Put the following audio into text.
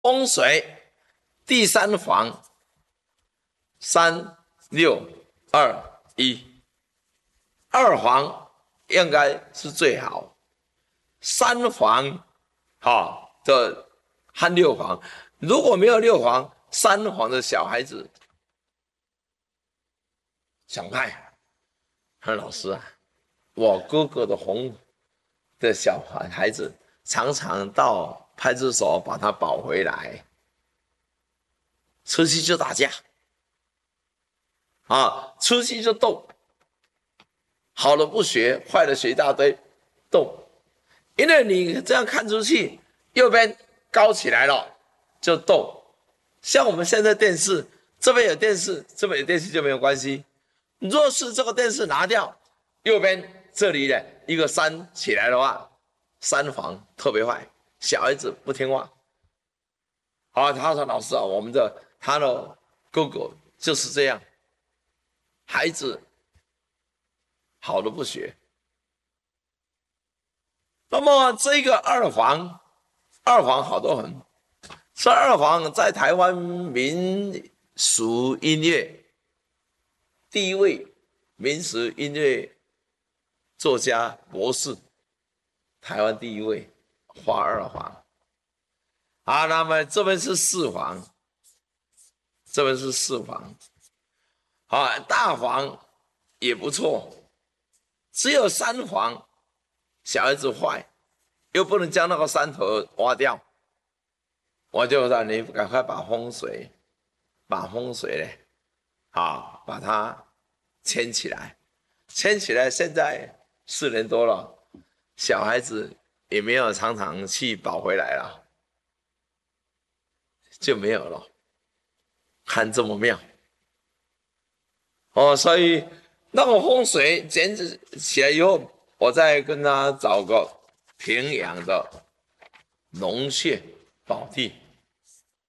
风水第三黄，3、6、2、1，二黄应该是最好，三黄，这和六黄，如果没有六黄，三黄的小孩子想派，说老师啊，我哥哥的红的小孩子常常到派出所把他保回来，出去就打架，出去就斗，好的不学，坏的学一大堆，斗。因为你这样看出去，右边高起来了，就斗。像我们现在电视，这边有电视，这边有电视就没有关系。若是这个电视拿掉，右边这里的一个3起来的话，三黄特别坏，小孩子不听话。他说老师啊，他的哥哥就是这样，孩子好的不学。那么这个二黄好得很。这二黄在台湾民俗音乐第一位民俗音乐作家博士，台湾第一位画二黄。那么这边是四黄，这边是四黄。大黄也不错，只有三黄，小孩子坏，又不能将那个山头挖掉。我就让你赶快把风水呢，把它牵起来，现在4年多了，小孩子也没有常常去保回来了，就没有了，看这么妙。所以那个风水剪起来以后，我再跟他找个平阳的龙穴宝地。